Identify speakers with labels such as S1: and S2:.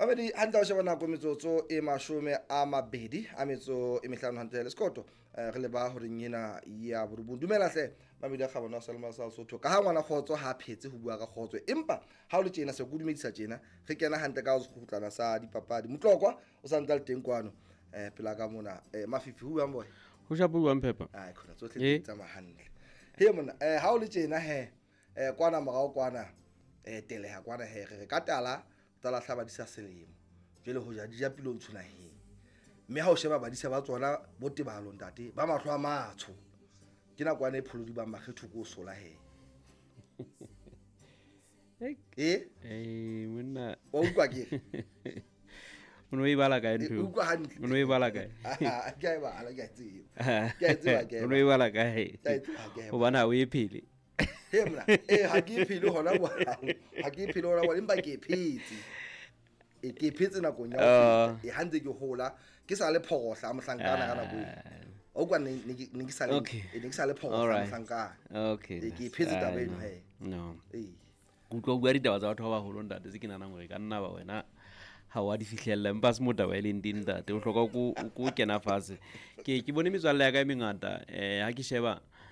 S1: Mamedi hantle o sheba nako metsotso e 20 a metso e mehlano hantle le sekoto re le ba hore nyena ya borobong dumela hle Mamedi a kgabana Salma sa Sotho ka ha ngwana khotso ha phetse ho bua ka khotso empa ha o le tjena se go dumedisa tjena re kena hantle ka go kgutlana sa dipapadi motlokwa o sa ntla le teng kwano pela ka mona mafifi ho bang boy
S2: ho ja buang Phepa
S1: khona tsohle tsa mahantle he mona ha o le tjena kwana morao kwana tele ha kwana re ka tala tala hlaba di sa selemo jele ho ja di ja pilong tshunaheng mme ha o sheba ba di sa ba tsona botebalo ntate ba mahlo a matsho ke na kwana e pholodi ba makgetho go sola
S2: monna
S1: o utlwa ke
S2: uno e bala kae ntho
S1: utlwa hantle
S2: uno e bala kae
S1: ke a bala ke a tseba
S2: uno e bala kae o bana o e phele
S1: mna ha ke phele hona wa ha ke phele hona wa empa ke phetse ke phetse na go nya e hantse ke hola ke sa le phogotla mohlankana kana go o kwa ne ke sa le ne ke sa le phogotla mohlankana ke phetse taba eno
S2: no go bua ditaba tsa batho ba baholo ntate se ke nana gore ka nna ba wena ha wa di fihlella empa se mota ba ile ndintate o hloka go kena fase ke bone metswalle ya ka e mengata ha ke sheba